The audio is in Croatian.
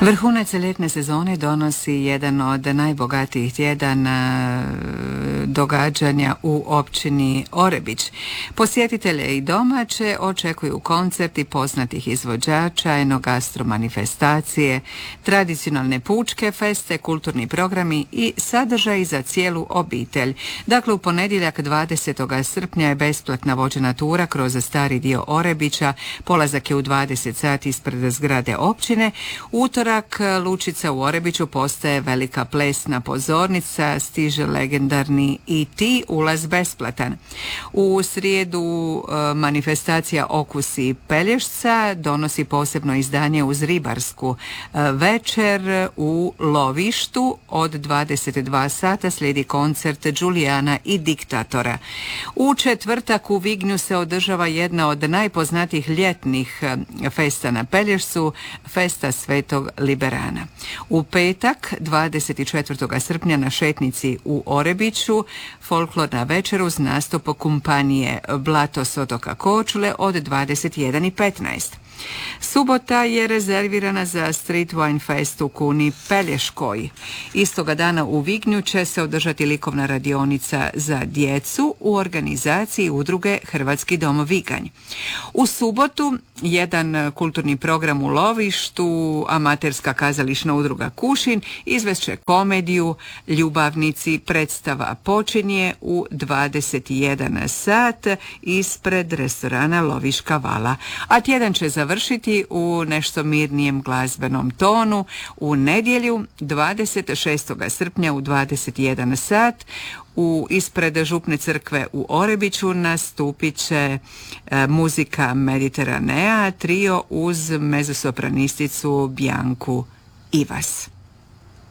Vrhunac ljetne sezone donosi jedan od najbogatijih tjedana događanja u općini Orebić. Posjetitelje i domaće očekuju koncerti poznatih izvođača, enogastro manifestacije, tradicionalne pučke feste, kulturni programi i sadržaji za cijelu obitelj. Dakle, u ponedjeljak 20. srpnja je besplatna vođena tura kroz stari dio Orebića, polazak je u 20 sati ispred zgrade općine. Utorak lučica u Orebiću postaje velika plesna pozornica, stiže legendarni E.T., ulaz besplatan. U srijedu manifestacija Okusi Pelješca donosi posebno izdanje uz ribarsku večer u lovištu. Od 22 sata slijedi koncert Đulijana i Diktatora. U četvrtak u Vignju se održava jedna od najpoznatijih ljetnih festa na Pelješcu, festa Svetog Liberana. U petak 24. srpnja na šetnici u Orebiću folklorna večer uz nastup kompanije Blato s otoka Korčule od 21:15. Subota je rezervirana za Street Wine Fest u Kuni Pelješkoj. Istoga dana u Vignju će se održati likovna radionica za djecu u organizaciji udruge Hrvatski dom Viganj. U subotu jedan kulturni program u lovištu, amaterska kazališna udruga Kušin izvešće komediju Ljubavnici. Predstava počinje u 21 sat ispred restorana Loviška vala, a tjedan će završiti u nešto mirnijem glazbenom tonu u nedjelju 26. srpnja u 21 sat. Ispred Župne crkve u Orebiću nastupit će muzika Mediteranea, trio uz mezosopranisticu Bjanku Ivas.